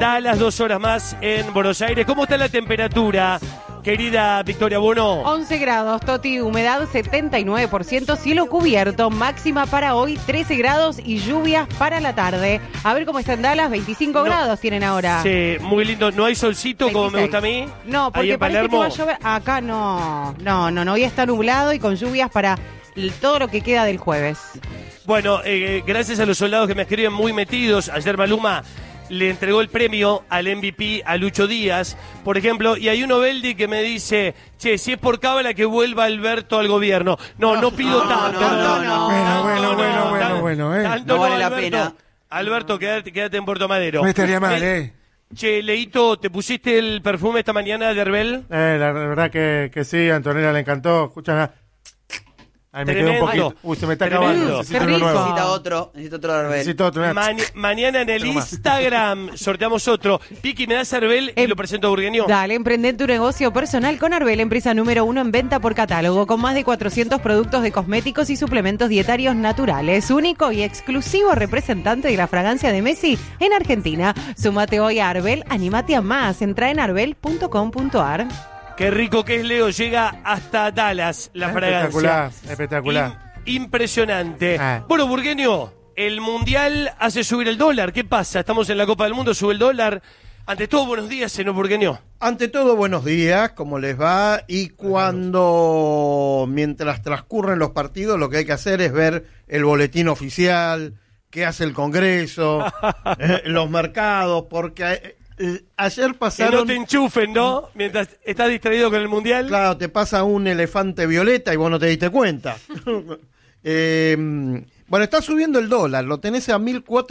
Dallas, 2 horas más en Buenos Aires. ¿Cómo está la temperatura, querida Victoria Bono? 11 grados, Toti, humedad 79%, cielo cubierto, máxima para hoy 13 grados y lluvias para la tarde. A ver cómo está en Dallas, 25 grados tienen ahora. Sí, muy lindo. ¿No hay solcito 26. como me gusta a mí? No, porque ahí en parece que Palermo. va a llover. Acá no, hoy está nublado y con lluvias para todo lo que queda del jueves. Bueno, gracias a los soldados que me escriben muy metidos. Ayer Maluma le entregó el premio al MVP a Lucho Díaz, por ejemplo, y hay uno Beldi que me dice, che, si es por cábala que vuelva Alberto al gobierno. No pido tanto. Bueno. Tanto No vale la Alberto. pena. Alberto, quédate en Puerto Madero. No estaría mal, Che, Leito, ¿te pusiste el perfume esta mañana de Herbel? La verdad que sí, a Antonella le encantó. Escucha, ahí me quedó un Tremendo. poquito. Uy, se me está Tremendo. acabando. Necesito Qué uno rico. nuevo. Necesito otro Arbel. Necesito otro. Mañana en el Instagram sorteamos otro. Piqui, me das Herbel y lo presento a Burgueño. Dale, emprende tu negocio personal con Arbel, empresa número 1 en venta por catálogo, con más de 400 productos de cosméticos y suplementos dietarios naturales. Único y exclusivo representante de la fragancia de Messi en Argentina. Súmate hoy a Arbel, anímate a más. Entra en arbel.com.ar. Qué rico que es, Leo. Llega hasta Dallas la fragancia. Espectacular. Impresionante. Ah. Bueno, Burgueño, el Mundial hace subir el dólar. ¿Qué pasa? Estamos en la Copa del Mundo, sube el dólar. Ante todo, buenos días, señor Burgueño. Ante todo, buenos días, ¿cómo les va? Y mientras transcurren los partidos, lo que hay que hacer es ver el boletín oficial, qué hace el Congreso, los mercados, porque ayer Que pasaron... no te enchufen, ¿no? Mientras estás distraído con el Mundial. Claro, te pasa un elefante violeta y vos no te diste cuenta. Bueno, está subiendo el dólar, lo tenés a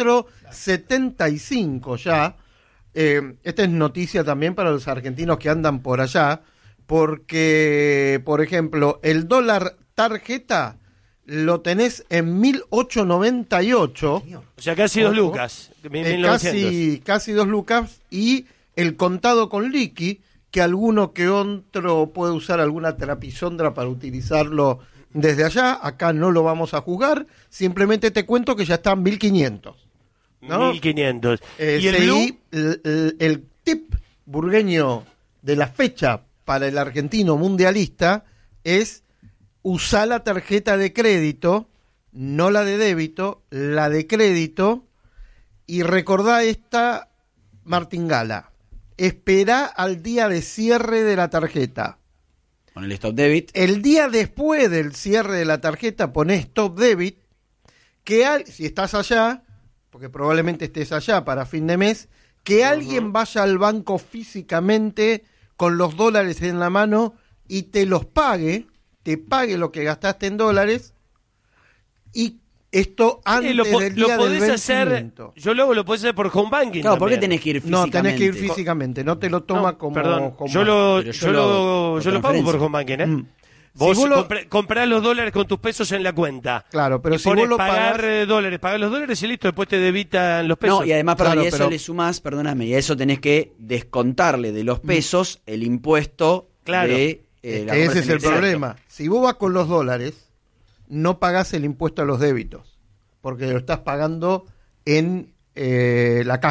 1.475 ya. Esta es noticia también para los argentinos que andan por allá, porque, por ejemplo, el dólar tarjeta lo tenés en 1.898. O sea, casi 2 lucas. 1900. Casi 2 lucas, y el contado con liqui, que alguno que otro puede usar alguna trapisondra para utilizarlo desde allá. Acá no lo vamos a juzgar, simplemente te cuento que ya está en 1.500. ¿no? 1.500. ¿Y el seguí, blue? el tip burgueño de la fecha para el argentino mundialista es usar la tarjeta de crédito, no la de débito, la de crédito, y recordá esta martingala: esperá al día de cierre de la tarjeta. Con el stop debit. El día después del cierre de la tarjeta ponés stop debit, si estás allá, porque probablemente estés allá para fin de mes, que alguien vaya al banco físicamente con los dólares en la mano y te los pague, te pague lo que gastaste en dólares, y esto antes del día del vencimiento. Yo luego lo puedes hacer por home banking. Claro, ¿por qué también. tenés que ir No, físicamente? tenés que ir físicamente, no te lo toma como... Perdón, como- yo lo Pero pago por home banking, ¿eh? Mm. Vos, Si vos comprás los dólares con tus pesos en la cuenta. Claro, pero y si pones vos lo pagar pagás- dólares, pagás los dólares y listo, después te debitan los pesos. No, y además, perdón, Claro, y a eso pero- le sumás, perdóname, y a eso tenés que descontarle de los pesos el impuesto Claro. de Es la que compra ese es el financiera. problema. Si vos vas con los dólares, no pagás el impuesto a los débitos, porque lo estás pagando en la caja.